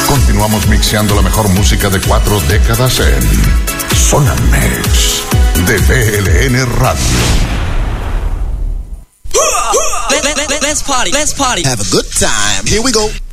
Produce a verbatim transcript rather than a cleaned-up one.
Continuamos mixeando la mejor música de cuatro décadas en Zona Mix de B L N Radio. Let's party, let's party. Have a good time. Here we go.